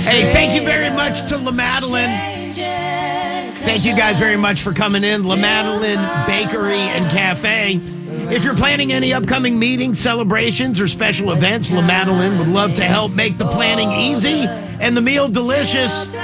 Hey, thank you very much to La Madeline. Thank you guys very much for coming in. La Madeline Bakery and Cafe. If you're planning any upcoming meetings, celebrations, or special events, La Madeline would love to help make the planning easy and the meal delicious. They've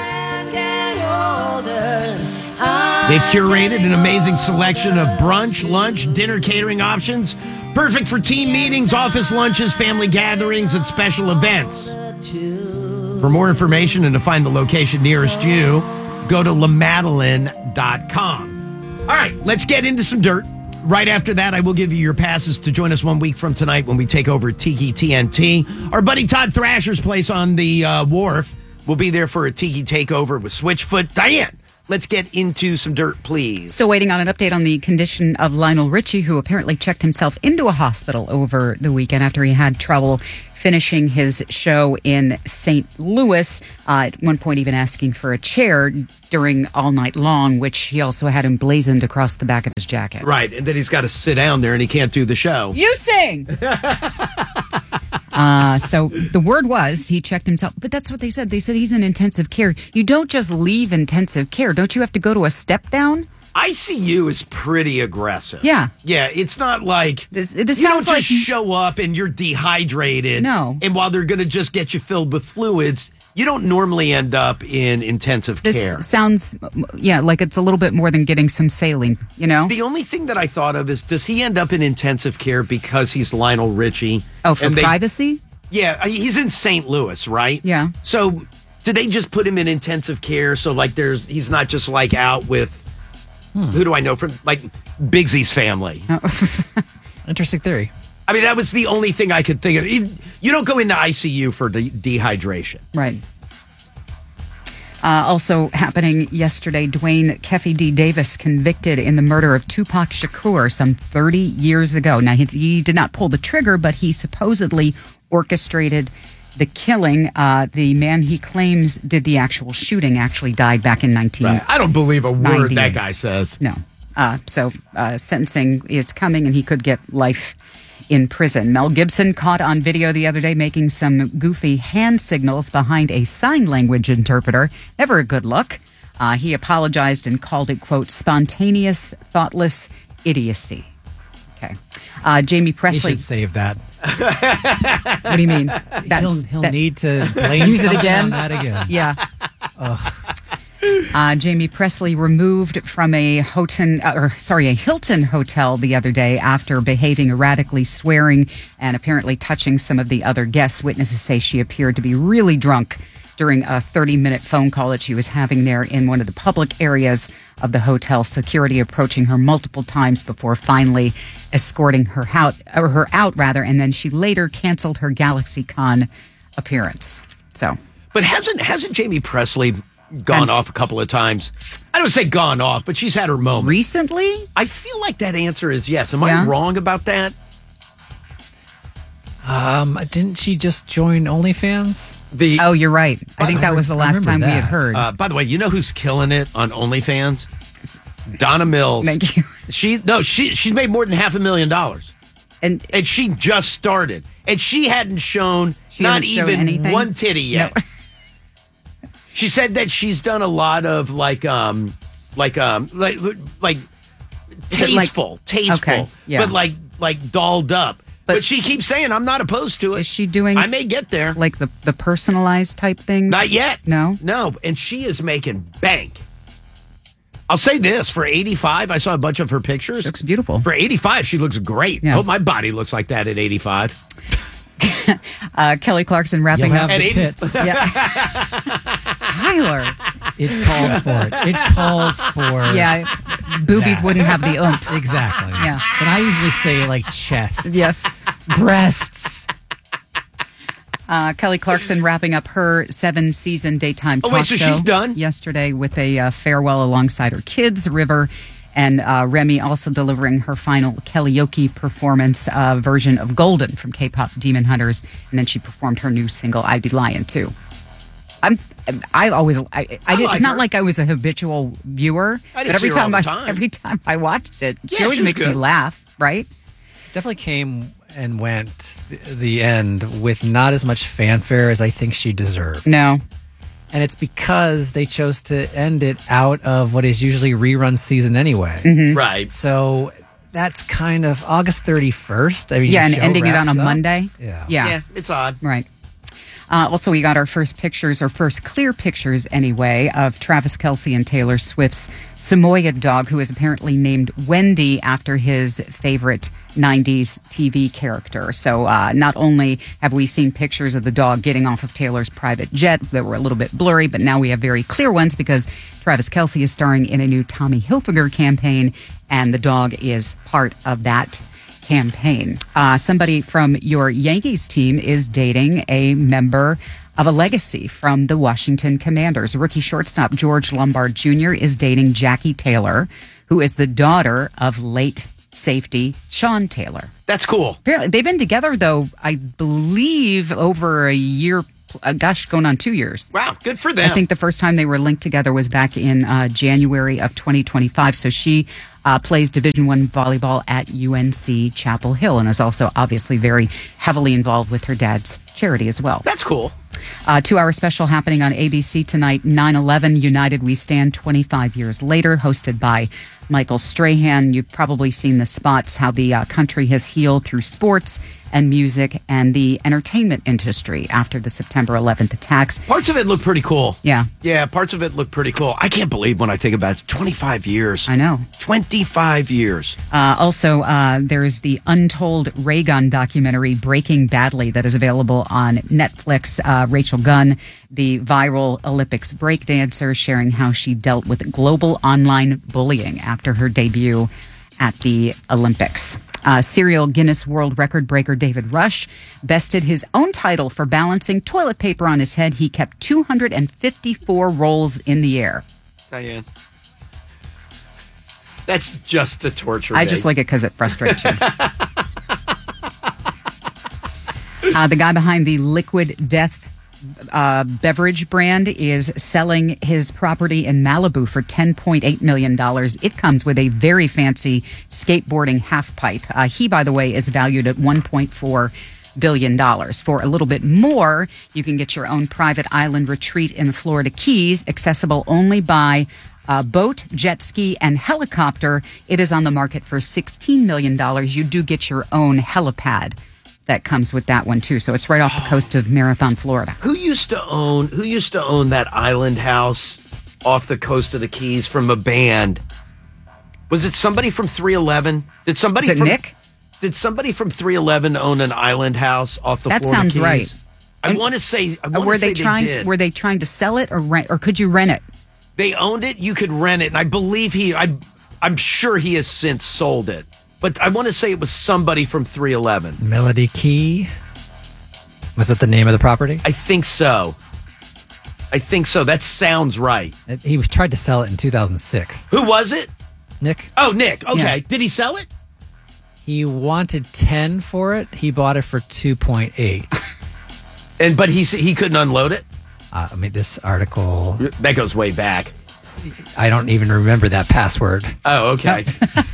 curated an amazing selection of brunch, lunch, dinner catering options, perfect for team meetings, office lunches, family gatherings, and special events. For more information and to find the location nearest you, go to lamadeline.com. All right, let's get into some dirt. Right after that, I will give you your passes to join us 1 week from tonight when we take over Tiki TNT. Our buddy Todd Thrasher's place on the wharf will be there for a Tiki takeover with Switchfoot. Diane, let's get into some dirt, please. Still waiting on an update on the condition of Lionel Richie, who apparently checked himself into a hospital over the weekend after he had trouble finishing his show in St. Louis, at one point even asking for a chair during All Night Long, which he also had emblazoned across the back of his jacket. Right, and then he's got to sit down there and he can't do the show. You sing! So the word was he checked himself, but that's what they said. They said he's in intensive care. You don't just leave intensive care. Don't you have to go to a step down? ICU is pretty aggressive. Yeah. Yeah, it's not like This you don't sounds just like show up and you're dehydrated. No. And while they're going to just get you filled with fluids, you don't normally end up in intensive care. This sounds, like it's a little bit more than getting some saline, you know? The only thing that I thought of is, does he end up in intensive care because he's Lionel Richie? Oh, for privacy? Yeah, he's in St. Louis, right? Yeah. So did they just put him in intensive care so like he's not just like out with, who do I know from, like, Bigsy's family? Oh. Interesting theory. I mean, that was the only thing I could think of. You don't go into ICU for dehydration. Right. Also happening yesterday, Dwayne Keffe D. Davis convicted in the murder of Tupac Shakur some 30 years ago. Now, he did not pull the trigger, but he supposedly orchestrated the killing. The man he claims did the actual shooting actually died back in 1998. Right. I don't believe a word that guy says. No. So sentencing is coming, and he could get life in prison. Mel Gibson caught on video the other day making some goofy hand signals behind a sign language interpreter. Never a good look. He apologized and called it, quote, spontaneous, thoughtless idiocy. Okay. Jamie Presley. He should save that. What do you mean? He'll need to blame use it again. On that again. Yeah. Jamie Presley removed from a Hilton hotel the other day after behaving erratically, swearing, and apparently touching some of the other guests. Witnesses say she appeared to be really drunk during a 30-minute phone call that she was having there in one of the public areas of the hotel. Security approaching her multiple times before finally escorting her out, and then she later canceled her GalaxyCon appearance. So, but hasn't Jamie Presley gone off a couple of times? I don't say gone off, but she's had her moment. Recently? I feel like that answer is yes. Am I wrong about that? Didn't she just join OnlyFans? Oh, you're right. I think that was the last time we had heard. By the way, you know who's killing it on OnlyFans? Donna Mills. Thank you. She's made more than $500,000. And she just started. And she hadn't shown not even anything? one titty yet. No. She said that she's done a lot of like tasteful, okay, yeah. but like dolled up. But she keeps saying, I'm not opposed to it. Is she doing... I may get there. Like the personalized type things? Not yet. No? No, and she is making bank. I'll say this, for 85, I saw a bunch of her pictures. She looks beautiful. For 85, she looks great. Yeah. I hope my body looks like that at 85. Kelly Clarkson wrapping You'll up. have the tits. Yeah. Tyler. It called for it. It called for Yeah, boobies wouldn't have the oomph. Exactly. Yeah. And I usually say like chest. Yes. Breasts. Kelly Clarkson wrapping up her 7-season daytime talk so show she's done? yesterday with a farewell alongside her kids, River and Remy, also delivering her final karaoke performance version of Golden from K-pop Demon Hunters, and then she performed her new single "I Be Lying" too. It's not like I was a habitual viewer, but every time I watched it, she always makes me laugh. Right? Definitely came and went the end with not as much fanfare as I think she deserved. No. And it's because they chose to end it out of what is usually rerun season anyway. Right. So that's kind of August 31st. I mean, Yeah, the and show ending it on a wraps up. Monday. Yeah. Yeah. It's odd. Right. Also, we got our first pictures, or first clear pictures anyway, of Travis Kelce and Taylor Swift's Samoyed dog, who is apparently named Wendy after his favorite 90s TV character. So not only have we seen pictures of the dog getting off of Taylor's private jet that were a little bit blurry, but now we have very clear ones because Travis Kelce is starring in a new Tommy Hilfiger campaign, and the dog is part of that campaign. Somebody from your Yankees team is dating a member of a legacy from the Washington Commanders. Rookie shortstop George Lombard Jr. is dating Jackie Taylor, who is the daughter of late safety Sean Taylor. That's cool. Apparently, they've been together, though, I believe, over a year. Going on 2 years. Wow, good for them. I think the first time they were linked together was back in January of 2025. So she plays Division I volleyball at UNC Chapel Hill and is also obviously very heavily involved with her dad's charity as well. That's cool. 2-hour special happening on ABC tonight, 9/11 United We Stand 25 years later, hosted by Michael Strahan. You've probably seen the spots, how the country has healed through sports and music and the entertainment industry after the September 11th attacks. Parts of it look pretty cool. Yeah. Yeah, parts of it look pretty cool. I can't believe when I think about it. 25 years. I know. 25 years. Also, there's the Untold Raygun documentary, Breaking Badly, that is available on Netflix. Rachel Gunn, the viral Olympics breakdancer, sharing how she dealt with global online bullying after her debut at the Olympics. Serial Guinness World Record breaker David Rush bested his own title for balancing toilet paper on his head. He kept 254 rolls in the air. Diane. That's just the torture. I just like it because it frustrates you. The guy behind the Liquid Death beverage brand is selling his property in Malibu for $10.8 million. It comes with a very fancy skateboarding half pipe. He, by the way, is valued at $1.4 billion. For a little bit more, you can get your own private island retreat in the Florida Keys, accessible only by boat, jet ski, and helicopter. It is on the market for $16 million. You do get your own helipad that comes with that one too. So it's right off the coast of Marathon, Florida. Who used to own that island house off the coast of the Keys from a band? Was it somebody from 311? Did somebody Is it from Nick? Did somebody from 311 own an island house off the That Florida sounds Keys? right. I want to say they did. Were they trying to sell it or rent, or could you rent it? They owned it. You could rent it, and I believe I'm sure he has since sold it. But I want to say it was somebody from 311. Melody Key. Was that the name of the property? I think so. That sounds right. He tried to sell it in 2006. Who was it? Nick? Oh, Nick. Okay. Yeah. Did he sell it? He wanted 10 for it. He bought it for 2.8. But he couldn't unload it? This article, That goes way back. I don't even remember that password. Oh, okay.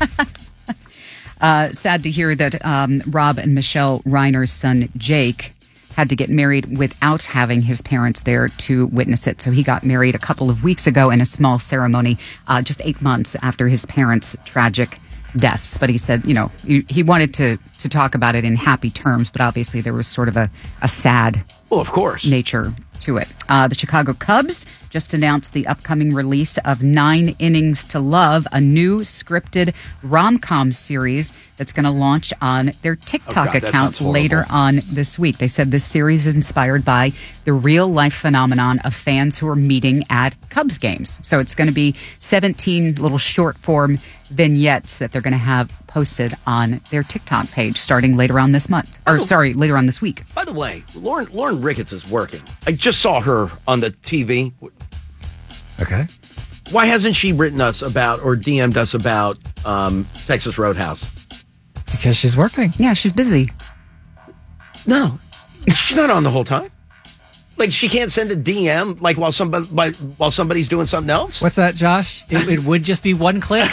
Sad to hear that Rob and Michelle Reiner's son, Jake, had to get married without having his parents there to witness it. So he got married a couple of weeks ago in a small ceremony, just 8 months after his parents' tragic deaths. But he said, he wanted to talk about it in happy terms, but obviously there was sort of a sad Well, of course. nature to it. The Chicago Cubs just announced the upcoming release of 9 Innings to Love, a new scripted rom-com series that's going to launch on their TikTok God, that account sounds horrible. later on this week. They said this series is inspired by the real-life phenomenon of fans who are meeting at Cubs games. So it's going to be 17 little short-form vignettes that they're going to have posted on their TikTok page starting later on this month. Later on this week. By the way, Lauren Ricketts is working. I just saw her on the TV. Okay. Why hasn't she written us about or DM'd us about Texas Roadhouse? Because she's working. Yeah, she's busy. No, she's not on the whole time. Like she can't send a DM like while somebody's doing something else. What's that, Josh? It would just be one click.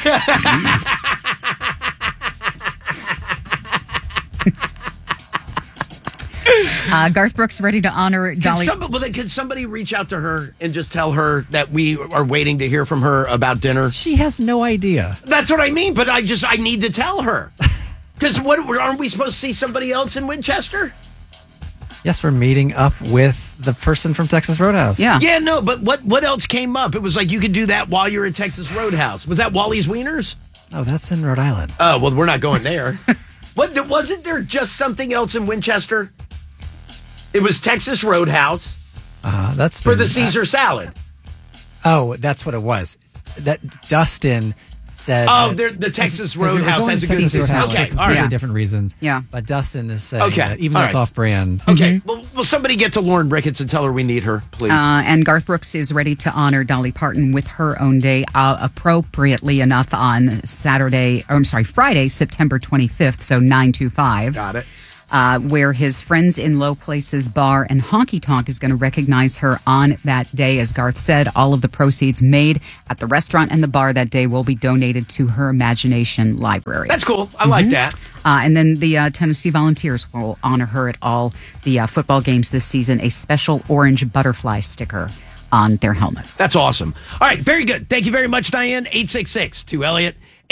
Garth Brooks ready to honor Dolly. Could somebody reach out to her and just tell her that we are waiting to hear from her about dinner? She has no idea. That's what I mean, but I need to tell her. Because aren't we supposed to see somebody else in Winchester? Yes, we're meeting up with the person from Texas Roadhouse. Yeah. Yeah, no, but what else came up? It was like you could do that while you're at Texas Roadhouse. Was that Wally's Wieners? Oh, that's in Rhode Island. Oh, well, we're not going there. Wasn't there just something else in Winchester? It was Texas Roadhouse. That's for the Caesar salad. Oh, that's what it was. That Dustin said. Oh, the Texas Roadhouse has a good Caesar salad. Okay, for all right. different reasons. Yeah. But Dustin is saying that even though it's off-brand. Okay, well, will somebody get to Lauren Ricketts and tell her we need her, please? And Garth Brooks is ready to honor Dolly Parton with her own day, appropriately enough, on Friday, September 25th, so 9/25. Got it. Where his Friends in Low Places Bar and Honky Tonk is going to recognize her on that day. As Garth said, all of the proceeds made at the restaurant and the bar that day will be donated to her Imagination Library. That's cool. I like that. And then the Tennessee Volunteers will honor her at all the football games this season, a special orange butterfly sticker on their helmets. That's awesome. All right, very good. Thank you very much, Diane. 866-2-ELLIOT,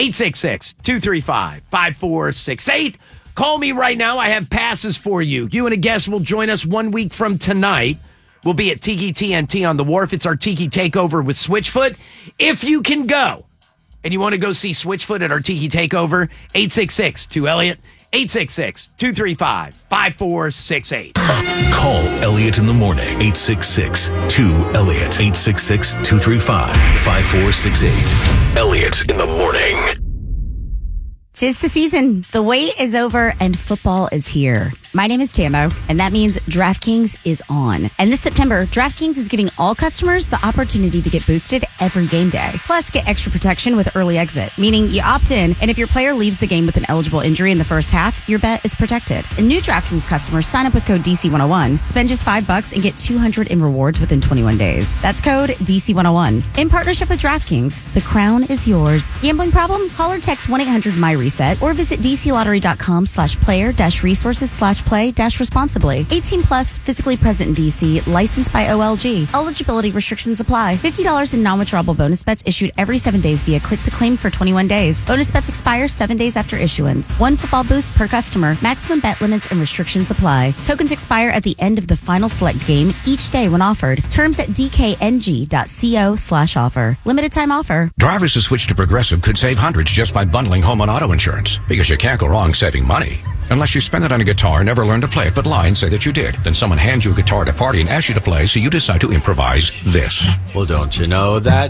866-235-5468. Call me right now. I have passes for you. You and a guest will join us 1 week from tonight. We'll be at Tiki TNT on the Wharf. It's our Tiki Takeover with Switchfoot. If you can go and you want to go see Switchfoot at our Tiki Takeover, 866-2-ELLIOT, 866-235-5468. Call Elliot in the morning, 866-2-ELLIOT, 866-235-5468. Elliot in the morning. 'Tis the season. The wait is over and football is here. My name is Tamo, and that means DraftKings is on. And this September, DraftKings is giving all customers the opportunity to get boosted every game day. Plus, get extra protection with early exit, meaning you opt in, and if your player leaves the game with an eligible injury in the first half, your bet is protected. And new DraftKings customers sign up with code DC101, spend just $5 and get $200 in rewards within 21 days. That's code DC101. In partnership with DraftKings, the crown is yours. Gambling problem? Call or text 1-800-MY-RESET or visit DCLottery.com/player-resources/play-responsibly. 18 plus, physically present in DC, licensed by OLG. Eligibility restrictions apply. $50 in non-withdrawable bonus bets issued every 7 days via click to claim for 21 days. Bonus bets expire 7 days after issuance. One football boost per customer. Maximum bet limits and restrictions apply. Tokens expire at the end of the final select game each day when offered. Terms at dkng.co/offer. Limited time offer. Drivers who switch to Progressive could save hundreds just by bundling home and auto insurance, because you can't go wrong saving money. Unless you spend it on a guitar, never learn to play it, but lie and say that you did. Then someone hands you a guitar at a party and asks you to play, so you decide to improvise this. Well, don't you know that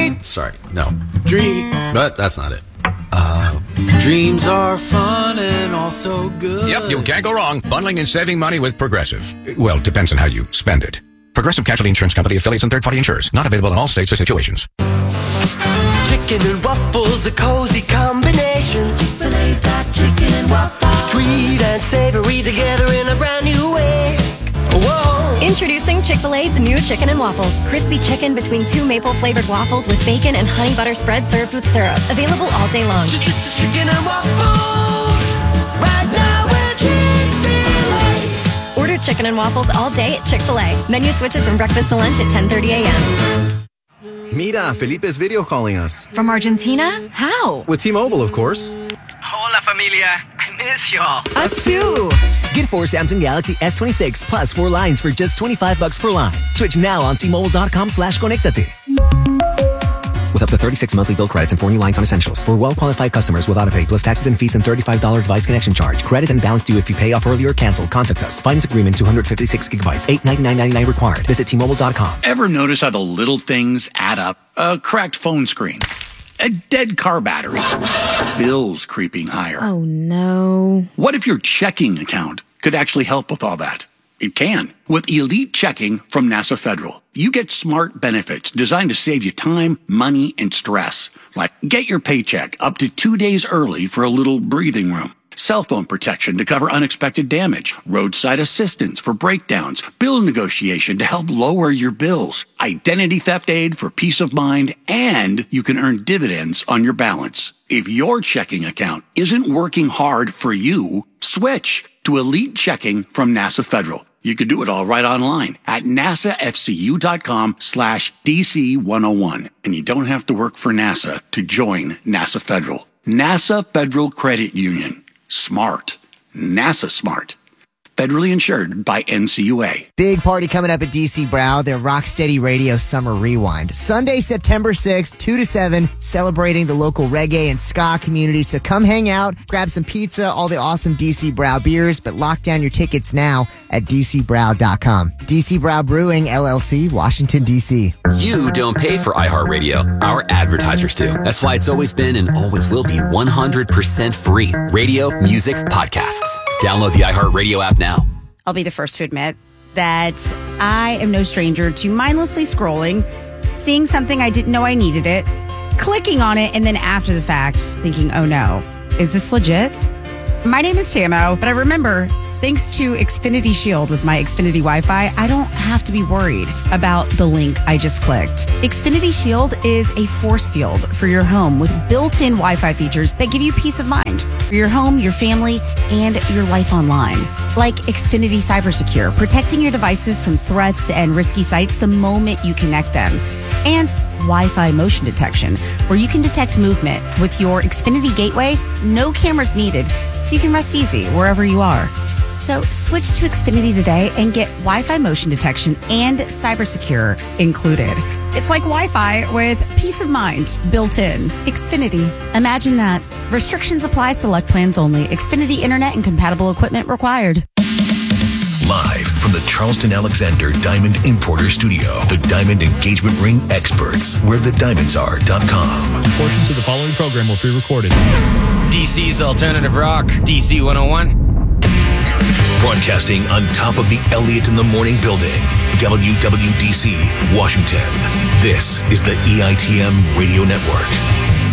but that's not it. Dreams are fun and also good. Yep, you can't go wrong bundling and saving money with Progressive. Well, depends on how you spend it. Progressive Casualty Insurance Company, affiliates, and third-party insurers. Not available in all states or situations. Chicken and waffles, a cozy combination. Chick-fil-A's got chicken and waffles. Sweet and savory together in a brand new way. Whoa! Introducing Chick-fil-A's new chicken and waffles. Crispy chicken between 2 maple-flavored waffles with bacon and honey butter spread served with syrup. Available all day long. Chicken and waffles. Right now we're Chick-fil-A. Order chicken and waffles all day at Chick-fil-A. Menu switches from breakfast to lunch at 10:30 a.m. Mira, Felipe's video calling us. From Argentina? How? With T-Mobile, of course. Hola, familia. I miss y'all. Us too. Get 4 Samsung Galaxy S26 plus 4 lines for just $25 per line. Switch now on T-Mobile.com/conectate. With up to 36 monthly bill credits and 4 new lines on essentials. For well-qualified customers with autopay plus taxes and fees and $35 device connection charge. Credit and balance due if you pay off early or cancel. Contact us. Finance agreement 256 gigabytes. $899.99 required. Visit T-Mobile.com. Ever notice how the little things add up? A cracked phone screen. A dead car battery. Bills creeping higher. Oh, no. What if your checking account could actually help with all that? It can. With Elite Checking from NASA Federal, you get smart benefits designed to save you time, money, and stress. Like get your paycheck up to 2 days early for a little breathing room. Cell phone protection to cover unexpected damage. Roadside assistance for breakdowns. Bill negotiation to help lower your bills. Identity theft aid for peace of mind. And you can earn dividends on your balance. If your checking account isn't working hard for you, switch to Elite Checking from NASA Federal. You could do it all right online at nasafcu.com/DC101. And you don't have to work for NASA to join NASA Federal. NASA Federal Credit Union. Smart. NASA smart. Federally insured by NCUA. Big party coming up at DC Brow, their Rocksteady Radio Summer Rewind. Sunday, September 6th, 2 to 7, celebrating the local reggae and ska community. So come hang out, grab some pizza, all the awesome DC Brow beers, but lock down your tickets now at dcbrow.com. DC Brow Brewing, LLC, Washington, D.C. You don't pay for iHeartRadio. Our advertisers do. That's why it's always been and always will be 100% free. Radio, music, podcasts. Download the iHeartRadio app now. I'll be the first to admit that I am no stranger to mindlessly scrolling, seeing something I didn't know I needed it, clicking on it, and then after the fact, thinking, oh no, is this legit? My name is Tamo, but I remember, thanks to Xfinity Shield with my Xfinity Wi-Fi, I don't have to be worried about the link I just clicked. Xfinity Shield is a force field for your home with built-in Wi-Fi features that give you peace of mind for your home, your family, and your life online. Like Xfinity Cybersecure, protecting your devices from threats and risky sites the moment you connect them. And Wi-Fi motion detection, where you can detect movement with your Xfinity gateway, no cameras needed, so you can rest easy wherever you are. So switch to Xfinity today and get Wi-Fi motion detection and cybersecure included. It's like Wi-Fi with peace of mind built in. Xfinity. Imagine that. Restrictions apply. Select plans only. Xfinity Internet and compatible equipment required. Live from the Charleston Alexander Diamond Importer Studio, the Diamond Engagement Ring Experts, where the diamondsare.com. Portions of the following program will be recorded. DC's Alternative Rock, DC 101. Broadcasting on top of the Elliott in the Morning building, WWDC, Washington. This is the EITM Radio Network.